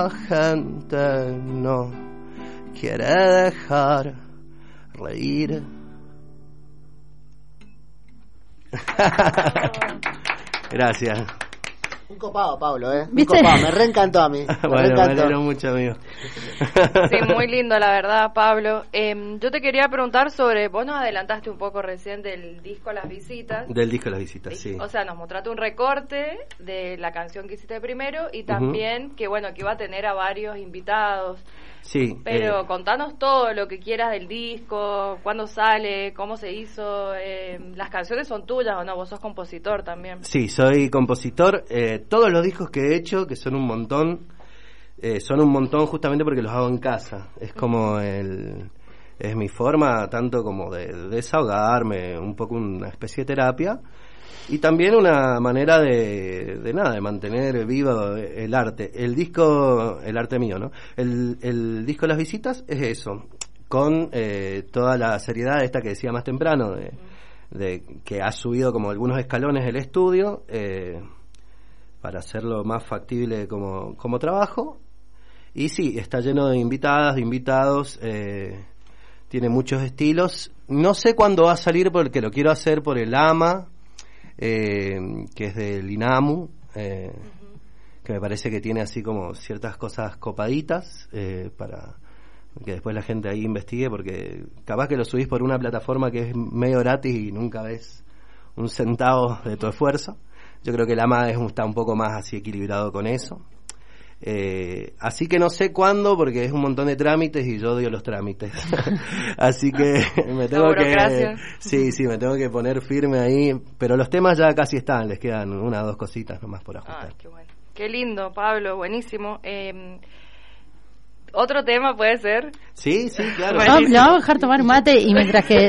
La gente no quiere dejar reír. Gracias. Un copado, Pablo, Un ¿Viste? copado, me reencantó a mí. Bueno, me alegro mucho, amigo. Sí, muy lindo, la verdad, Pablo. Yo te quería preguntar sobre, vos nos adelantaste un poco recién del disco Las Visitas. Del disco Las Visitas, sí. O sea, nos mostraste un recorte de la canción que hiciste primero y también que, bueno, que iba a tener a varios invitados. Sí. Pero contanos todo lo que quieras del disco, cuándo sale, cómo se hizo, las canciones son tuyas o no, vos sos compositor también. Sí, soy compositor. Todos los discos que he hecho, que son un montón justamente porque los hago en casa. Es como es mi forma tanto como de desahogarme, un poco una especie de terapia. Y también una manera de mantener vivo el arte. El arte mío, ¿no? El disco Las Visitas es eso, con toda la seriedad esta que decía más temprano, de que ha subido como algunos escalones el estudio, para hacerlo más factible como trabajo. Y sí, está lleno de invitadas, de invitados, tiene muchos estilos. No sé cuándo va a salir porque lo quiero hacer por el AMA, que es del INAMU, que me parece que tiene así como ciertas cosas copaditas, para que después la gente ahí investigue, porque capaz que lo subís por una plataforma que es medio gratis y nunca ves un centavo de tu esfuerzo. Yo creo que el AMA está un poco más así equilibrado con eso. Así que no sé cuándo, porque es un montón de trámites y yo odio los trámites. Así que me tengo me tengo que poner firme ahí, pero los temas ya casi están, les quedan una o dos cositas nomás por ajustar. Qué bueno. Qué lindo, Pablo, buenísimo. ¿Otro tema puede ser? Sí, claro. Lo vamos a dejar tomar un mate y mientras que